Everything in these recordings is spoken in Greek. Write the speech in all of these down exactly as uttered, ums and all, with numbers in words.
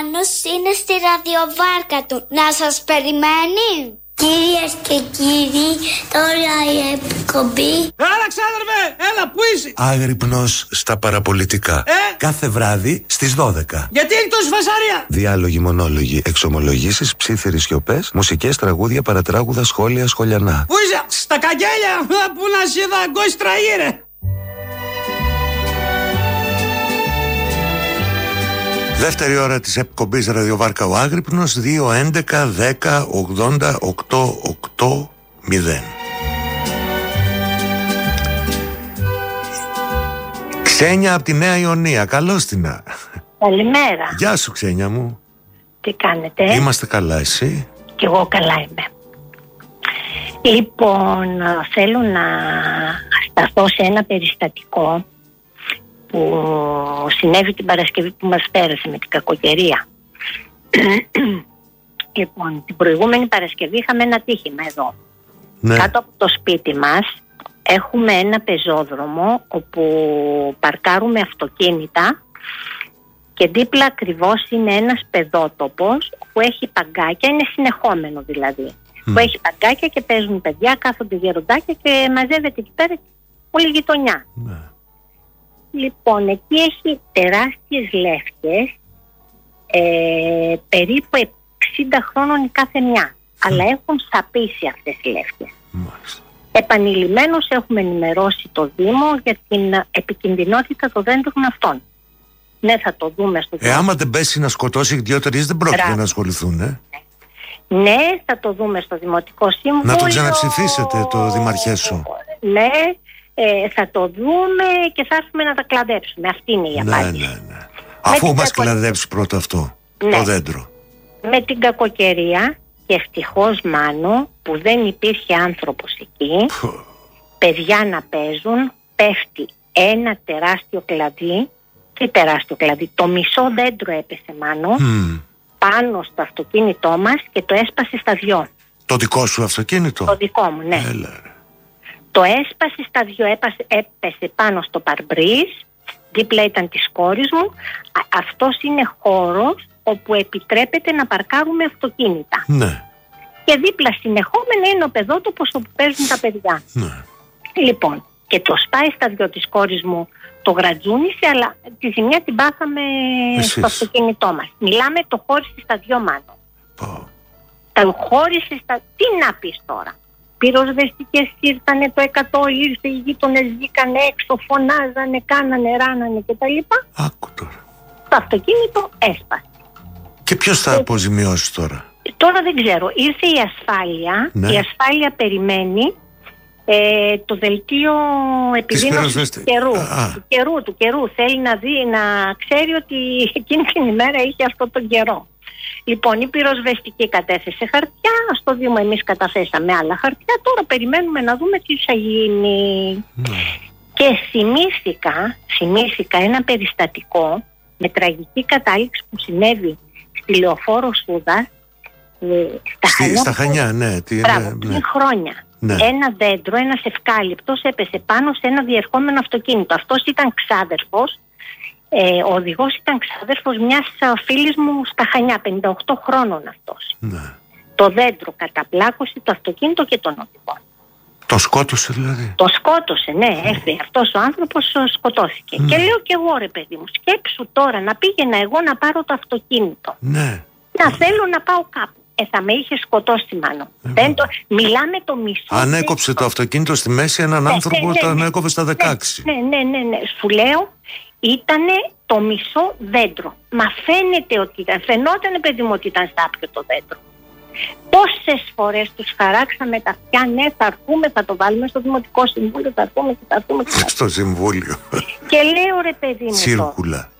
Πάνος είναι στη ραδιοβάρκα του. Να σας περιμένει. Κυρίες και κύριοι, τώρα η εκπομπή. Έλα ξάδερφε, έλα, πού είσαι? Άγρυπνος στα παραπολιτικά. Ε? Κάθε βράδυ στις δώδεκα. Γιατί έχει τόση φασαρία? Διάλογοι, μονόλογοι, εξομολογήσεις, ψίθυροι σιωπές, μουσικές, τραγούδια, παρατράγουδα, σχόλια, σχολιανά. Πού είσαι? Στα καγγέλια, πού να σε είδα, γκόης τραγήρε. Δεύτερη ώρα της εκπομπής ραδιοβάρκα ο Άγρυπνος. Δύο έντεκα δέκα ογδόντα οκτώ οκτώ μηδέν. Ξένια από τη Νέα Ιωνία. Καλώς την. Καλημέρα. Γεια σου Ξένια μου. Τι κάνετε? Είμαστε καλά, εσύ? Κι εγώ καλά είμαι. Λοιπόν, θέλω να σταθώ σε ένα περιστατικό που συνέβη την Παρασκευή που μας πέρασε με την κακοκαιρία. Λοιπόν, την προηγούμενη Παρασκευή είχαμε ένα τύχημα εδώ. Ναι. Κάτω από το σπίτι μας έχουμε ένα πεζόδρομο όπου παρκάρουμε αυτοκίνητα και δίπλα ακριβώς είναι ένας πεδότοπος που έχει παγκάκια, είναι συνεχόμενο δηλαδή. Mm. Που έχει παγκάκια και παίζουν παιδιά, κάθονται γεροντάκια και μαζεύεται εκεί πέρα όλη η γειτονιά. Mm. Λοιπόν, εκεί έχει τεράστιες λεύκες, ε, περίπου εξήντα χρόνων η κάθε μια. Mm. Αλλά έχουν σαπίσει αυτές οι λεύκες. Mm. Επανειλημμένως έχουμε ενημερώσει το Δήμο για την επικινδυνότητα των δέντρων αυτών. Ναι, θα το δούμε στο Δήμο. Ε, άμα δεν πέσει να σκοτώσει δύο-τρεις δεν πρόκειται Ρά. να ασχοληθούν, ε. Ναι, θα το δούμε στο Δημοτικό Σύμβουλο. Να το ξαναψηφίσετε το δημαρχέσο. Ναι. Ε, θα το δούμε και θα έρθουμε να τα κλαδέψουμε. Αυτή είναι η απάντηση. Ναι, ναι, ναι. Αφού μας κακο... κλαδέψει πρώτο αυτό, ναι. το δέντρο. Με την κακοκαιρία και ευτυχώς Μάνο που δεν υπήρχε άνθρωπος εκεί, παιδιά να παίζουν, πέφτει ένα τεράστιο κλαδί. Τι τεράστιο κλαδί? Το μισό δέντρο έπεσε Μάνο mm. πάνω στο αυτοκίνητό μας και το έσπασε στα δυο. Το δικό σου αυτοκίνητο? Το δικό μου, ναι. Έλα. Το έσπασε στα δυο, έπασε, έπεσε πάνω στο παρμπρίζ, δίπλα ήταν της κόρης μου. Α, αυτός είναι χώρος όπου επιτρέπεται να παρκάρουμε αυτοκίνητα. Ναι. Και δίπλα συνεχόμενα είναι ο πεδότοπος όπου παίζουν τα παιδιά. Ναι. Λοιπόν, και το σπάει στα δυο της κόρης μου, το γρατζούνισε, αλλά τη ζημιά την πάθαμε Εσείς. στο αυτοκίνητό μας. Μιλάμε, το χώρισε στα δυο Μάνο. Oh. Το χώρισε στα... Τι να πεις τώρα? Πυροσβεστικές ήρθανε, το εκατό ήρθε, οι γείτονες βγήκανε έξω, φωνάζανε, κάνανε, ράνανε κτλ. Άκου τώρα. Το αυτοκίνητο έσπασε. Και ποιος θα αποζημιώσει τώρα? Τώρα δεν ξέρω. Ήρθε η ασφάλεια. Ναι. Η ασφάλεια περιμένει ε, το δελτίο επιδείνωσης του καιρού. του καιρού. Του καιρού. Θέλει να δει, να ξέρει ότι εκείνη την ημέρα είχε αυτό τον καιρό. Λοιπόν, η πυροσβεστική κατέθεσε χαρτιά, στο Δήμο εμείς καταθέσαμε άλλα χαρτιά, τώρα περιμένουμε να δούμε τι θα γίνει. Mm. Και θυμήθηκα, θυμήθηκα ένα περιστατικό με τραγική κατάληξη που συνέβη στη Λεωφόρο Σούδας, στα, στη, Χανιά, στα Χανιά, ναι. Τι, μπράβο, ναι, πριν ναι. χρόνια. Ναι. Ένα δέντρο, ένας ευκάλυπτος έπεσε πάνω σε ένα διερχόμενο αυτοκίνητο. Αυτός ήταν ξάδερφος. Ε, ο οδηγός ήταν ξάδερφος μιας φίλης μου στα Χανιά, πενήντα οκτώ χρόνων αυτός. Ναι. Το δέντρο καταπλάκωσε το αυτοκίνητο και τον οδηγό. Το σκότωσε δηλαδή? Το σκότωσε, ναι, oh. έφυγε. Αυτός ο άνθρωπος σκοτώθηκε. Mm. Και λέω και εγώ ρε παιδί μου, σκέψου τώρα να πήγαινα εγώ να πάρω το αυτοκίνητο. Ναι. Να oh. θέλω να πάω κάπου. Ε, θα με είχε σκοτώσει μάλλον. Mm. Δεν το... Μιλάμε το μισό. Αν έκοψε το αυτοκίνητο στη μέση έναν ναι, άνθρωπο, ναι, ναι, τον ναι, έκοβε στα δεκαέξι. Ναι, ναι, ναι, ναι. Σου λέω, ήτανε το μισό δέντρο. Μα φαίνεται ότι ήταν, φαινότανε παιδί μου ότι ήταν σάπιο το δέντρο. Πόσες φορές τους χαράξαμε τα αυτιά, ναι θα έρθουμε, θα το βάλουμε στο Δημοτικό Συμβούλιο, θα έρθουμε και θα έρθουμε. Στο Συμβούλιο. Και λέω ρε παιδί μου Τσίρκουλα. Τώρα,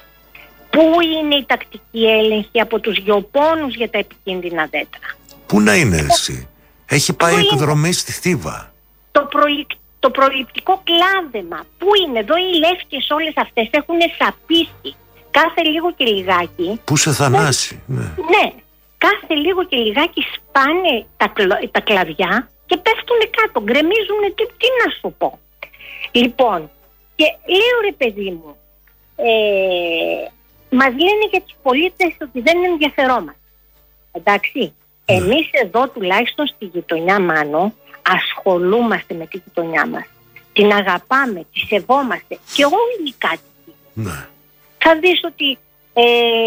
πού είναι η τακτική έλεγχη από τους γεωπόνους για τα επικίνδυνα δέντρα? Πού να είναι εσύ? Έχει πάει εκδρομή στη Θήβα. Το, προληπ, το προληπτικό κλάδεμα. Πού είναι? Εδώ οι λεύκες όλες αυτές έχουν σαπίσει κάθε λίγο και λιγάκι. Πού σε θανάσει. Ναι. ναι. Κάθε λίγο και λιγάκι σπάνε τα, τα κλαδιά και πέφτουν κάτω, γκρεμίζουν, τι, τι να σου πω. Λοιπόν, και λέω ρε παιδί μου, ε, μας λένε για τους πολίτες ότι δεν ενδιαφερόμαστε. Εντάξει. Ναι. Εμείς εδώ τουλάχιστον στη γειτονιά, Μάνο, ασχολούμαστε με τη γειτονιά μας. Την αγαπάμε, τη σεβόμαστε και όλοι οι κάτοικοι. Ναι. Θα δεις ότι ε,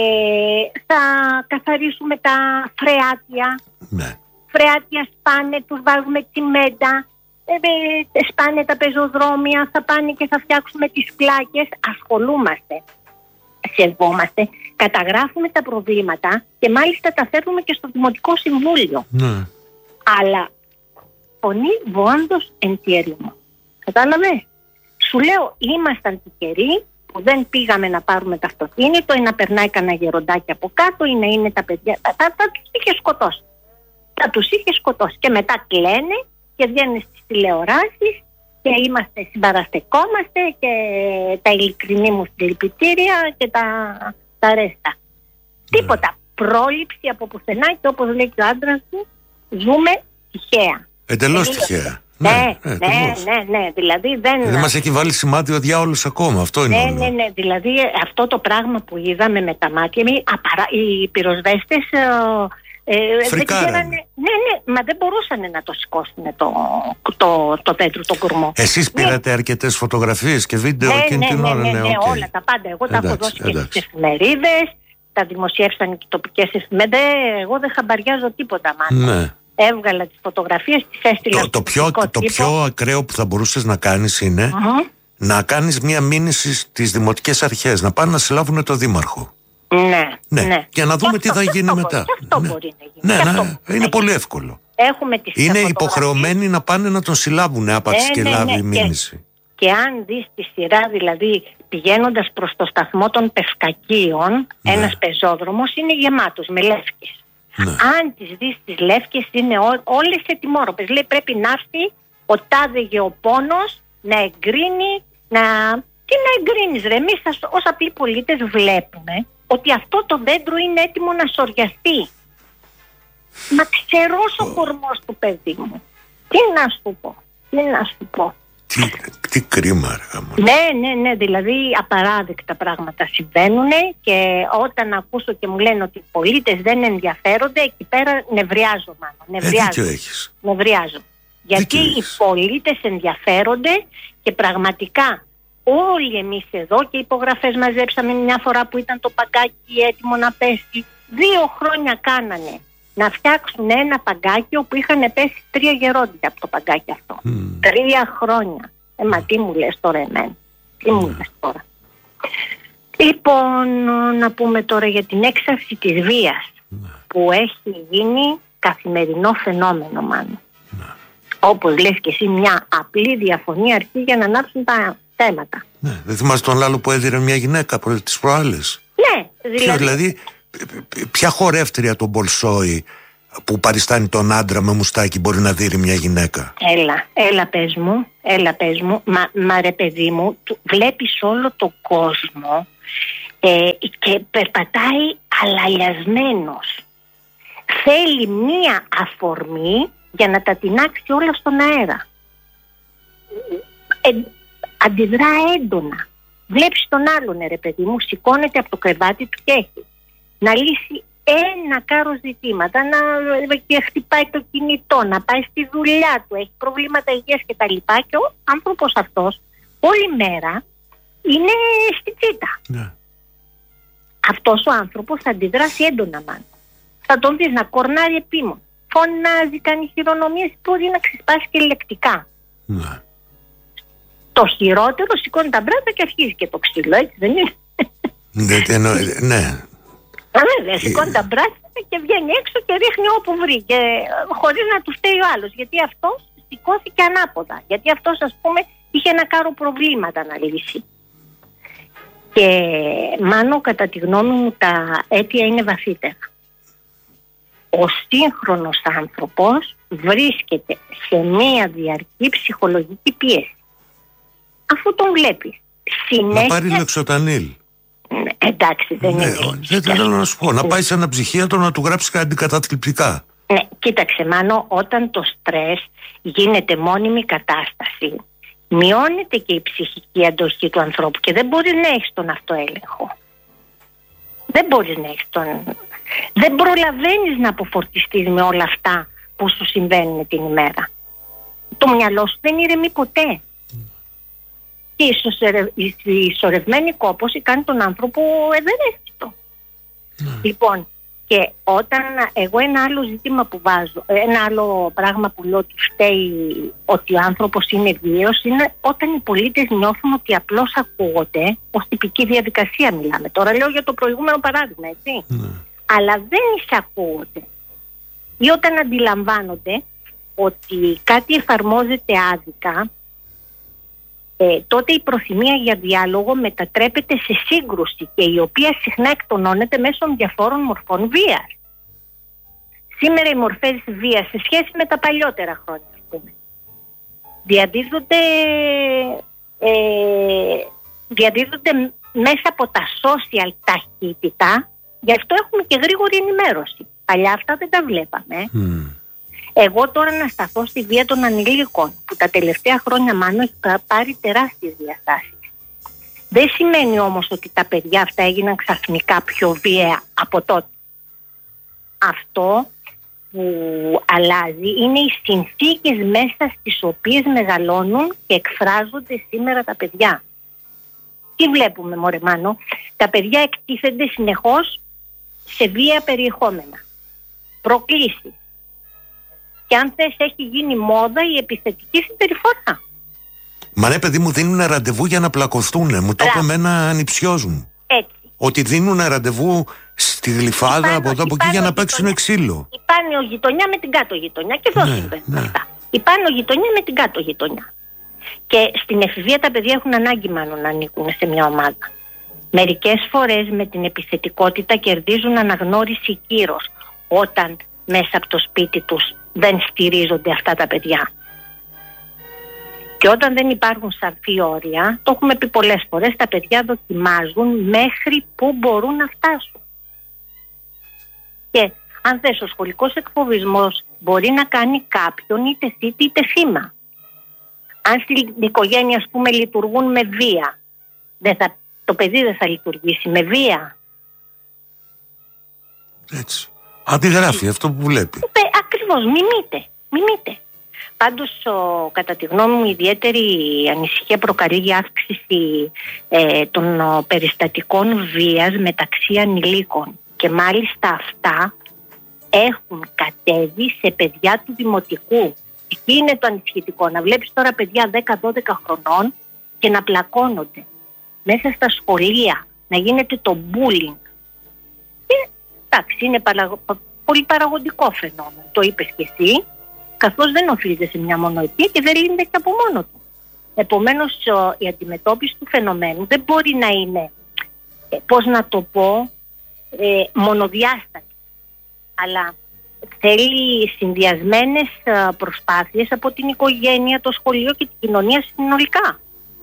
θα καθαρίσουμε τα φρεάτια. Ναι. Φρεάτια σπάνε, τους βάζουμε τσιμέντα, ε, ε, σπάνε τα πεζοδρόμια, θα πάνε και θα φτιάξουμε τις πλάκες. Ασχολούμαστε, σεβόμαστε, καταγράφουμε τα προβλήματα και μάλιστα τα φέρνουμε και στο Δημοτικό Συμβούλιο. Ναι. Αλλά φωνή βόντος εν τη έρημο. Κατάλαβε. Σου λέω, ήμασταν τυχεροί που δεν πήγαμε να πάρουμε το αυτοκίνητο ή να περνάει κανένα γεροντάκι από κάτω ή να είναι τα παιδιά. Θα, θα, θα τους είχε σκοτώσει. Θα τους είχε σκοτώσει. Και μετά κλαίνε και βγαίνουν στις τηλεοράσεις και είμαστε, συμπαραστεκόμαστε και τα ειλικρινή μου συλληπιτήρια και τα, τα ρέστα. Mm. Τίποτα. Πρόληψη από πουθενά και όπως λέει και ο άντρας μου, ζούμε τυχαία. Εντελώς τυχαία. Ναι, ναι, ναι, ναι, ναι, δηλαδή δεν... Δεν μας έχει βάλει σημάδι ο διάολος ακόμα, αυτό είναι ναι, όλο. Ναι, ναι, δηλαδή αυτό το πράγμα που είδαμε με τα μάτια, απαρα... οι πυροσβέστες ε, φρικάρανε. Δεν ξέρανε, ναι, ναι, μα δεν μπορούσαν να το σηκώσουν το, το, το πέτρο, το κορμό. Εσείς πήρατε ναι. αρκετές φωτογραφίες και βίντεο ναι, εκείνη ναι, την ναι, ώρα, ναι, ναι, ναι, okay. όλα τα πάντα. Εγώ εντάξει, τα έχω δώσει εντάξει. και στις εφημερίδες, τα δημοσιεύσαν και οι τοπικές εφημερίδες. Εγώ δεν χαμπαριάζω τίποτα, μάλλον. Ναι. Έβγαλα τις φωτογραφίες, τις έστειλα το, το, πιο, το πιο ακραίο που θα μπορούσες να κάνεις είναι uh-huh. να κάνεις μια μήνυση στις δημοτικές αρχές, να πάνε να συλλάβουν το δήμαρχο. Ναι, ναι. ναι. Για να δούμε αυτό, τι θα γίνει αυτό μετά. Μπορεί, αυτό ναι. μπορεί να γίνει. Ναι, αυτό ναι, είναι γίνει. Πολύ εύκολο. Έχουμε τις είναι υποχρεωμένοι να πάνε να τον συλλάβουν άπαξ ναι, και ναι, λάβει ναι, η μήνυση. Και, και αν δεις τη σειρά, δηλαδή πηγαίνοντας προς το σταθμό των Πευκακίων, ναι. ένας πεζόδρομος είναι γεμάτος με λεύκες. Ναι. Αν τις δεις τις λεύκες είναι ό, όλες ετοιμόρροπες. Λέει πρέπει να έρθει ο τάδε γεωπόνος να εγκρίνει, να... Τι να εγκρίνεις ρε, εμείς ως απλοί πολίτες βλέπουμε ότι αυτό το δέντρο είναι έτοιμο να σωριαστεί. Μα ξερός ο κορμός του παιδί μου. Τι να σου πω, τι να σου πω. Τι, τι κρίμα ρε. Ναι, ναι, ναι, δηλαδή απαράδεκτα πράγματα συμβαίνουν και όταν ακούσω και μου λένε ότι οι πολίτες δεν ενδιαφέρονται, εκεί πέρα νευριάζω μάλλον. Νευριάζω. Ε, δίκιο έχεις. Νευριάζω. Γιατί δίκιο οι έχεις. Πολίτες ενδιαφέρονται και πραγματικά όλοι εμείς εδώ και υπογραφές μαζέψαμε μια φορά που ήταν το παγκάκι έτοιμο να πέσει. Δύο χρόνια κάνανε να φτιάξουν ένα παγκάκι όπου είχαν πέσει τρία γερόντια από το παγκάκι αυτό. Mm. Τρία χρόνια. Ε, μα τι μου λες τώρα εμένα. Τι mm. μου λες τώρα. Λοιπόν, να πούμε τώρα για την έξαρση της βίας mm. που έχει γίνει καθημερινό φαινόμενο μάλλον. Mm. Όπως λες και εσύ, μια απλή διαφωνία αρκεί για να ανάψουν τα θέματα. Ναι, δεν θυμάσαι τον άλλο που έδιρε μια γυναίκα προ τις προάλλες. Ναι, δηλαδή... Ποιο, δηλαδή ποια χορεύτρια τον Μπολσόη που παριστάνει τον άντρα με μουστάκι μπορεί να δείρει μια γυναίκα. Έλα, έλα πες μου, έλα πες μου. Μα, μα ρε παιδί μου, βλέπεις όλο το κόσμο ε, και περπατάει αλαλιασμένος. Θέλει μία αφορμή για να τα τεινάξει όλα στον αέρα. Ε, αντιδρά έντονα. Βλέπεις τον άλλον ρε παιδί μου, σηκώνεται από το κρεβάτι του και έχει να λύσει ένα κάρο ζητήματα, να χτυπάει το κινητό, να πάει στη δουλειά του, έχει προβλήματα υγείας κτλ. Και ο άνθρωπος αυτός όλη μέρα είναι στη τσίτα. Ναι. Αυτός ο άνθρωπος θα αντιδράσει έντονα μάλλον. Θα τον δεις να κορνάρει επίμον. Φωνάζει, κάνει χειρονομίες, μπορεί να ξεσπάσει και λεκτικά. Ναι. Το χειρότερο, σηκώνει τα μπράτσα και αρχίζει και το ξύλο, έτσι δεν είναι? Ναι, ναι. Βέβαια, σηκώνει τα μπράτσα και βγαίνει έξω και ρίχνει όπου βρει, και χωρίς να του φταίει ο άλλος. Γιατί αυτός σηκώθηκε ανάποδα. Γιατί αυτός, ας πούμε, είχε ένα κάρο προβλήματα να λύσει. Και μάλλον κατά τη γνώμη μου τα αίτια είναι βαθύτερα. Ο σύγχρονος άνθρωπος βρίσκεται σε μία διαρκή ψυχολογική πίεση. Αφού τον βλέπεις συνέχεια... Να πάρει λεξοτανίλ. Ναι, εντάξει, δεν ναι, είναι. Δεν θέλω να σου πω. Να πάει σε ένα ψυχίατρο να του γράψει κάτι αντικαταθλιπτικά. Ναι, κοίταξε Μάνο, όταν το στρες γίνεται μόνιμη κατάσταση, μειώνεται και η ψυχική αντοχή του ανθρώπου και δεν μπορεί να έχει τον αυτοέλεγχο. Δεν μπορείς να έχεις τον... Δεν προλαβαίνεις να αποφορτιστείς με όλα αυτά που σου συμβαίνουν την ημέρα. Το μυαλό σου δεν ηρεμεί ποτέ. Και η ισορρευμένη κόπωση κάνει τον άνθρωπο ευερέστητο. Mm. Λοιπόν, και όταν εγώ ένα άλλο ζήτημα που βάζω, ένα άλλο πράγμα που λέω ότι φταίει ότι ο άνθρωπος είναι βίαιος, είναι όταν οι πολίτες νιώθουν ότι απλώς ακούγονται, ως τυπική διαδικασία μιλάμε. Τώρα λέω για το προηγούμενο παράδειγμα, έτσι. Mm. Αλλά δεν εισακούγονται. Ή όταν αντιλαμβάνονται ότι κάτι εφαρμόζεται άδικα, ε, τότε η προθυμία για διάλογο μετατρέπεται σε σύγκρουση και η οποία συχνά εκτονώνεται μέσω διαφόρων μορφών βίας. Σήμερα οι μορφές βίας σε σχέση με τα παλιότερα χρόνια, ας πούμε, διαδίδονται, ε, διαδίδονται μέσα από τα social ταχύτητα, γι' αυτό έχουμε και γρήγορη ενημέρωση. Παλιά αυτά δεν τα βλέπαμε. Mm. Εγώ τώρα να σταθώ στη βία των ανηλίκων, που τα τελευταία χρόνια μάλλον έχει πάρει τεράστιες διαστάσεις. Δεν σημαίνει όμως ότι τα παιδιά αυτά έγιναν ξαφνικά πιο βία από τότε. Αυτό που αλλάζει είναι οι συνθήκες μέσα στις οποίες μεγαλώνουν και εκφράζονται σήμερα τα παιδιά. Τι βλέπουμε, μωρέ Μάνο? Τα παιδιά εκτίθενται συνεχώς σε βία περιεχόμενα, προκλήσεις. Και αν θες, έχει γίνει μόδα η επιθετική συμπεριφορά. Μα ναι, παιδί μου, δίνουν ραντεβού για να πλακωθούν. Μου το είπε εμένα ανιψιός μου. Έτσι. Ότι δίνουν ραντεβού στη Γλυφάδα πάνω, από εδώ από εκεί για να παίξουν ξύλο. Η πάνω γειτονιά με την κάτω γειτονιά. Και εδώ ναι, συμβαίνουν ναι. αυτά. Η πάνω γειτονιά με την κάτω γειτονιά. Και στην εφηβεία τα παιδιά έχουν ανάγκη μάλλον να ανήκουν σε μια ομάδα. Μερικές φορές με την επιθετικότητα κερδίζουν αναγνώριση κύρος όταν μέσα από το σπίτι τους δεν στηρίζονται αυτά τα παιδιά. Και όταν δεν υπάρχουν σαφή όρια, το έχουμε πει πολλές φορές, τα παιδιά δοκιμάζουν μέχρι που μπορούν να φτάσουν. Και αν θες, ο σχολικός εκφοβισμός μπορεί να κάνει κάποιον είτε θήτη είτε θύμα. Αν στην οικογένεια, ας πούμε, λειτουργούν με βία, δεν θα, το παιδί δεν θα λειτουργήσει με βία. Έτσι. Αντιγράφει αυτό που βλέπει. Ακριβώς, μιμείται, μιμείται. Πάντως, ο, κατά τη γνώμη μου, ιδιαίτερη ανησυχία προκαλεί η αύξηση ε, των ο, περιστατικών βίας μεταξύ ανηλίκων. Και μάλιστα αυτά έχουν κατέβει σε παιδιά του δημοτικού. Εκεί είναι το ανησυχητικό. Να βλέπεις τώρα παιδιά δέκα δώδεκα χρονών και να πλακώνονται μέσα στα σχολεία, να γίνεται το bullying. Και εντάξει, είναι παραγω... πολύ παραγωγικό φαινόμενο. Το είπες και εσύ, καθώς δεν οφείλεται σε μια μονοετία και δεν λύνεται και από μόνο του. Επομένως, η αντιμετώπιση του φαινομένου δεν μπορεί να είναι, πώς να το πω, ε, μονοδιάστατη. Αλλά θέλει συνδυασμένες προσπάθειες από την οικογένεια, το σχολείο και την κοινωνία συνολικά.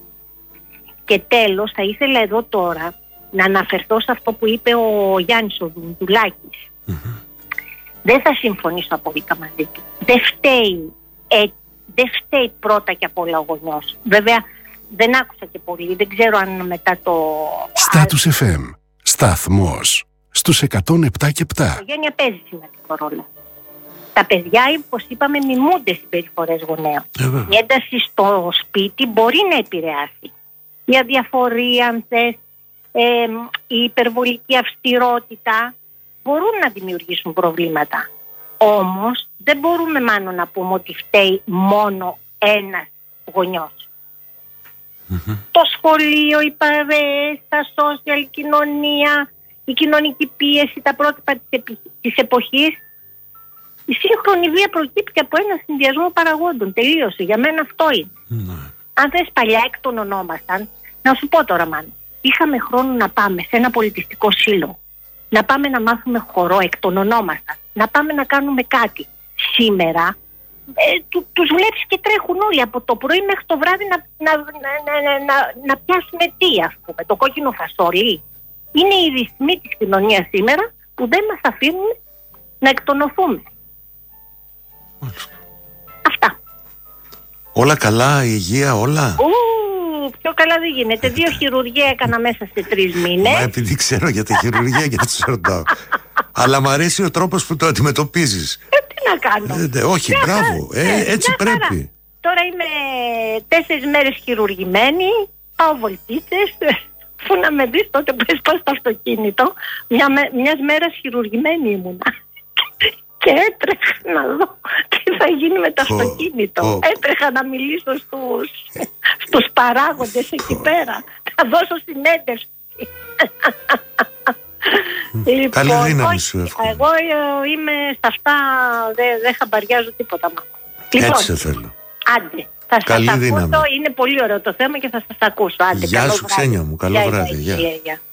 Και τέλος, θα ήθελα εδώ τώρα να αναφερθώ σε αυτό που είπε ο Γιάννης ο Δουλάκης. Mm-hmm. Δεν θα συμφωνήσω απόλυτα μαζί του. Δεν φταίει, ε, δεν φταίει πρώτα και απ' όλα ο γονιός. Βέβαια, δεν άκουσα και πολύ, δεν ξέρω αν μετά το... Status εφ εμ, σταθμός στους εκατόν επτά και επτά. Η οικογένεια παίζει σημαντικό ρόλο. Τα παιδιά, όπως είπαμε, μιμούνται συμπεριφορές γονέων. Mm-hmm. Η ένταση στο σπίτι μπορεί να επηρεάσει. Η αδιαφορία, αν θες, ε, η υπερβολική αυστηρότητα μπορούν να δημιουργήσουν προβλήματα. Όμως δεν μπορούμε μάλλον να πούμε ότι φταίει μόνο ένας γονιός. Mm-hmm. Το σχολείο, οι παρέες, τα social, η κοινωνία, η κοινωνική πίεση, τα πρότυπα της, επι... της εποχής. Η σύγχρονη βία προκύπτει από ένα συνδυασμό παραγόντων. Τελείωσε. Για μένα αυτό είναι. Mm-hmm. Αν θες, παλιά εκτονωνόμασταν, να σου πω τώρα μάλλον, είχαμε χρόνο να πάμε σε ένα πολιτιστικό σύλλογο, να πάμε να μάθουμε χορό, εκτονωνόμασταν, να πάμε να κάνουμε κάτι. Σήμερα ε, του, τους βλέπεις και τρέχουν όλοι από το πρωί μέχρι το βράδυ να, να, να, να, να, να πιάσουμε τι, ας πούμε, το κόκκινο φασόλι. Είναι οι ρυθμοί της κοινωνίας σήμερα που δεν μας αφήνουν να εκτονωθούμε. Αυτά. Όλα καλά, η υγεία, όλα. Ου, πιο καλά δεν γίνεται. Δύο χειρουργία έκανα μέσα σε τρεις μήνες. Μα επειδή ξέρω για τα χειρουργία και τους ρωτάω. Αλλά μ' αρέσει ο τρόπος που το αντιμετωπίζεις. Ε, τι να κάνω. Ε, όχι, μια μπράβο. χαρά, Ε, ναι, έτσι μια πρέπει. χαρά. Τώρα είμαι τέσσερις μέρες χειρουργημένη. Πάω βολτίτσες. Πού να με δεις τότε που έσπασα στο αυτοκίνητο. Μια, μιας μέρας χειρουργημένη ήμουνα. Και έτρεχα να δω τι θα γίνει με το αυτοκίνητο. Oh, oh. Έτρεχα να μιλήσω στους, στους παράγοντες εκεί oh. πέρα. Θα δώσω συνέντευξη. Λοιπόν, καλή δύναμη σου εύχομαι. Εγώ είμαι σε αυτά, δεν δε χαμπαριάζω τίποτα. Λοιπόν, έτσι σε θέλω. Άντε, θα σας ακούσω. Είναι πολύ ωραίο το θέμα και θα σας ακούσω. Άντε, γεια σου Ξένια μου, καλό βράδυ. Γεια.